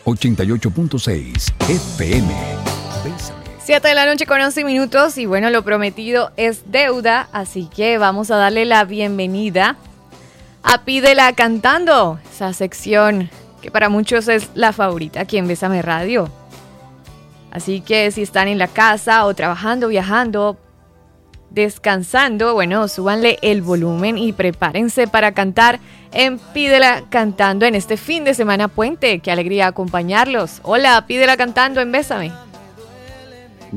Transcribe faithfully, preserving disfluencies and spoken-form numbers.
ochenta y ocho punto seis F M. Bésame. siete de la noche con once minutos y bueno, lo prometido es deuda, así que vamos a darle la bienvenida a Pídela Cantando, esa sección que para muchos es la favorita aquí en Bésame Radio. Así que si están en la casa o trabajando, viajando, descansando, bueno, súbanle el volumen y prepárense para cantar en Pídela Cantando en este fin de semana puente. Qué alegría acompañarlos. Hola, Pídela Cantando en Bésame.